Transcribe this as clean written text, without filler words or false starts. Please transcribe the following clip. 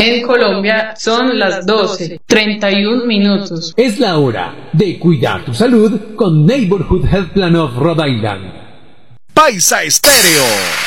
En Colombia son las 12:31. Es la hora de cuidar tu salud con Neighborhood Health Plan of Rhode Island. Paisa Estéreo.